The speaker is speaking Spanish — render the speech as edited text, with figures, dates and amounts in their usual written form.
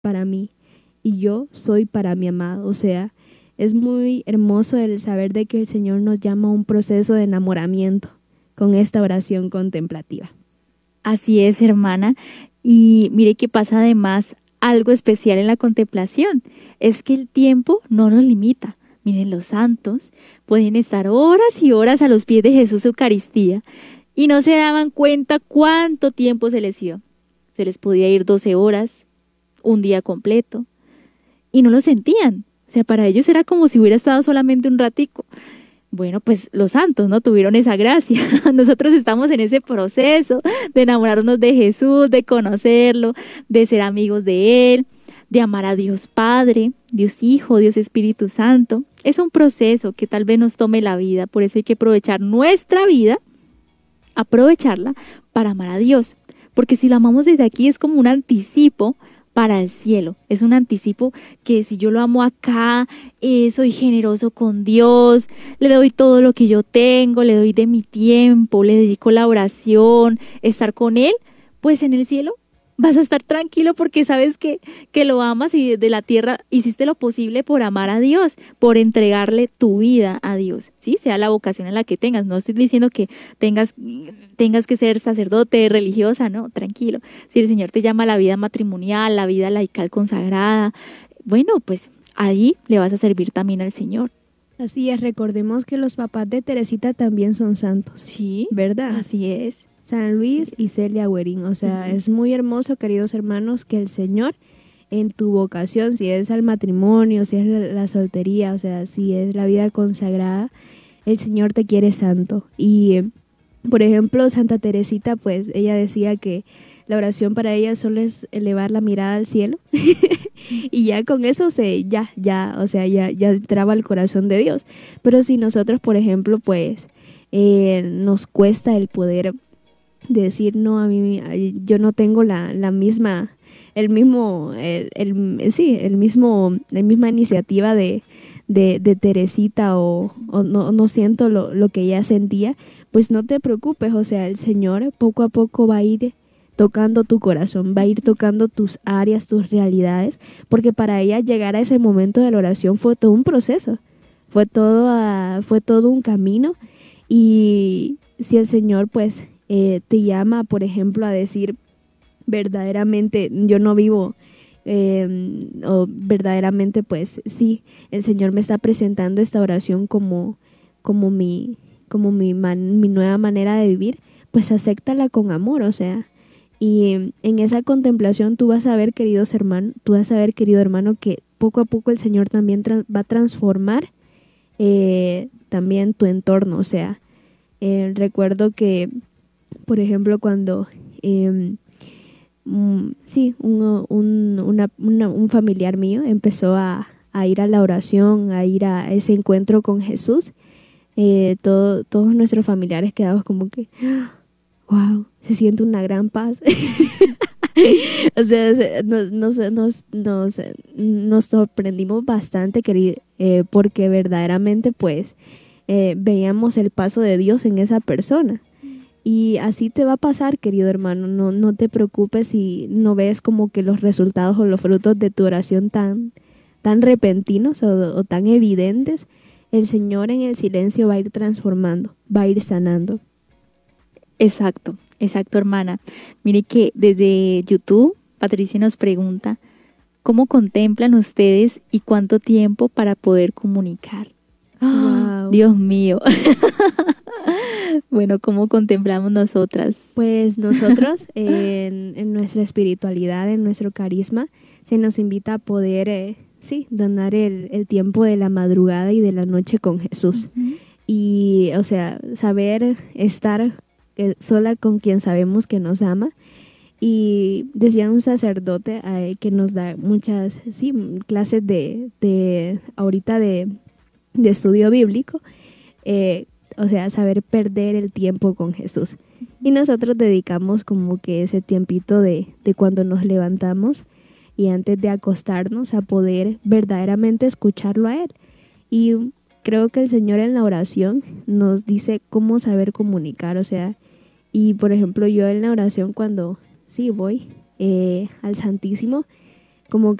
para mí y yo soy para mi amado. O sea, es muy hermoso el saber de que el Señor nos llama a un proceso de enamoramiento con esta oración contemplativa. Así es, hermana. Y mire que pasa además algo especial en la contemplación. Es que el tiempo no nos limita. Miren, los santos pueden estar horas y horas a los pies de Jesús Eucaristía y no se daban cuenta cuánto tiempo se les dio. Se les podía ir 12 horas, un día completo, y no lo sentían. O sea, para ellos era como si hubiera estado solamente un ratico. Bueno, pues los santos no tuvieron esa gracia. Nosotros estamos en ese proceso de enamorarnos de Jesús, de conocerlo, de ser amigos de Él, de amar a Dios Padre, Dios Hijo, Dios Espíritu Santo. Es un proceso que tal vez nos tome la vida, por eso hay que aprovechar nuestra vida, aprovecharla para amar a Dios. Porque si lo amamos desde aquí es como un anticipo para el cielo. Es un anticipo que si yo lo amo acá, soy generoso con Dios, le doy todo lo que yo tengo, le doy de mi tiempo, le dedico la oración, estar con Él, pues en el cielo vas a estar tranquilo porque sabes que lo amas y desde la tierra hiciste lo posible por amar a Dios, por entregarle tu vida a Dios, ¿sí? Sea la vocación en la que tengas. No estoy diciendo que tengas que ser sacerdote, religiosa, no, tranquilo. Si el Señor te llama a la vida matrimonial, la vida laical consagrada, bueno, pues ahí le vas a servir también al Señor. Así es, recordemos que los papás de Teresita también son santos. Sí, ¿Verdad? así es. San Luis y Celia Guerín. O sea, es muy hermoso, queridos hermanos, que el Señor en tu vocación, si es al matrimonio, si es la soltería, o sea, si es la vida consagrada, el Señor te quiere santo. Y, por ejemplo, Santa Teresita, pues ella decía que la oración para ella solo es elevar la mirada al cielo y ya con eso ya entraba al corazón de Dios. Pero si nosotros, por ejemplo, pues nos cuesta el poder decir no, yo no tengo la misma la misma iniciativa de Teresita o no siento lo que ella sentía, pues no te preocupes, o sea, el Señor poco a poco va a ir tocando tu corazón, va a ir tocando tus áreas, tus realidades, porque para ella llegar a ese momento de la oración fue todo un proceso, fue todo un camino. Y si el Señor pues te llama, por ejemplo, a decir verdaderamente yo no vivo, o verdaderamente pues sí, el Señor me está presentando esta oración mi nueva manera de vivir, pues acéptala con amor, o sea, y en esa contemplación tú vas a ver, querido hermano, que poco a poco el Señor también va a transformar también tu entorno, o sea, recuerdo que, por ejemplo, cuando un familiar mío empezó a ir a la oración, a ir a ese encuentro con Jesús, todos nuestros familiares quedamos como que, wow, se siente una gran paz. O sea, nos sorprendimos bastante, porque verdaderamente pues veíamos el paso de Dios en esa persona. Y así te va a pasar, querido hermano. No te preocupes si no ves como que los resultados o los frutos de tu oración tan repentinos o tan evidentes. El Señor en el silencio va a ir transformando, va a ir sanando. Exacto, hermana. Mire que desde YouTube, Patricia nos pregunta, ¿cómo contemplan ustedes y cuánto tiempo para poder comunicar? Wow. Dios mío. Bueno, ¿cómo contemplamos nosotras? Pues nosotros en nuestra espiritualidad, en nuestro carisma, se nos invita a poder, donar el tiempo de la madrugada y de la noche con Jesús. Uh-huh. Y, o sea, saber estar sola con quien sabemos que nos ama. Y decía un sacerdote que nos da muchas clases de estudio bíblico, o sea, saber perder el tiempo con Jesús. Y nosotros dedicamos como que ese tiempito de cuando nos levantamos y antes de acostarnos a poder verdaderamente escucharlo a Él. Y creo que el Señor en la oración nos dice cómo saber comunicar, o sea, y por ejemplo yo en la oración cuando voy al Santísimo, como